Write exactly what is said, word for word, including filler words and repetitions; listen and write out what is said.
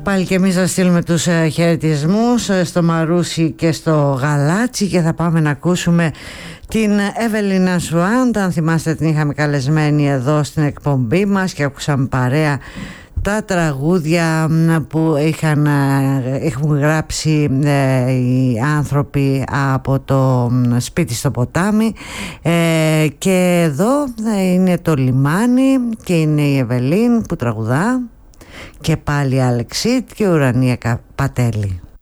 Πάλι και εμείς θα στείλουμε τους ε, χαιρετισμούς ε, στο Μαρούσι και στο Γαλάτσι και θα πάμε να ακούσουμε την Εύελινα Σουάντ. Αν θυμάστε, την είχαμε καλεσμένη εδώ στην εκπομπή μας και ακούσαμε παρέα τα τραγούδια που είχαν, έχουν γράψει ε, οι άνθρωποι από το σπίτι στο ποτάμι, ε, και εδώ είναι το λιμάνι και είναι η Εβελίν που τραγουδά και πάλι Αλεξίτ και Ουρανία Πατέλη.